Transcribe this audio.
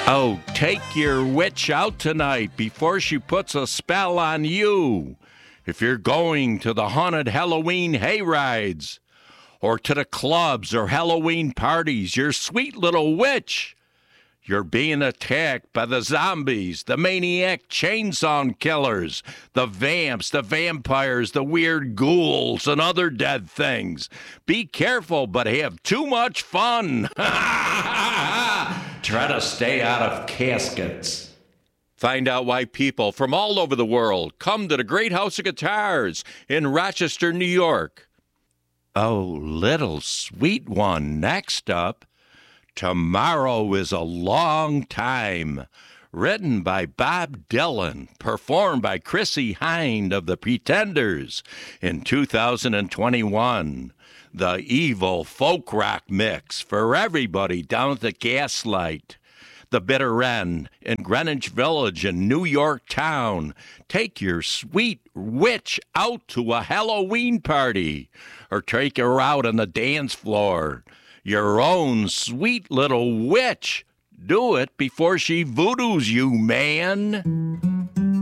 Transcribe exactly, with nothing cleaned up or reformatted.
Oh, take your witch out tonight before she puts a spell on you. If you're going to the haunted Halloween hayrides, or to the clubs or Halloween parties, you're sweet little witch. You're being attacked by the zombies, the maniac chainsaw killers, the vamps, the vampires, the weird ghouls, and other dead things. Be careful, but have too much fun. Try to stay out of caskets. Find out why people from all over the world come to the Great House of Guitars in Rochester, New York. Oh, little sweet one, next up. Tomorrow is a Long Time, written by Bob Dylan, performed by Chrissie Hynde of the Pretenders in two thousand twenty-one. The evil folk rock mix for everybody down at the Gaslight, the Bitter End in Greenwich Village in New York Town. Take your sweet witch out to a Halloween party, or take her out on the dance floor. Your own sweet little witch. Do it before she voodoos you, man.